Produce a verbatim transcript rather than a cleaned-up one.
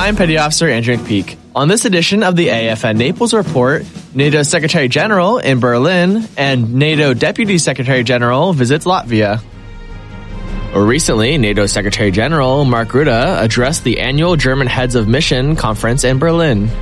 I'm Petty Officer Andrew McPeak. On this edition of the A F N Naples Report, NATO Secretary General in Berlin and NATO Deputy Secretary General visits Latvia. Recently, NATO Secretary General Mark Rutte addressed the annual German Heads of Mission conference in Berlin.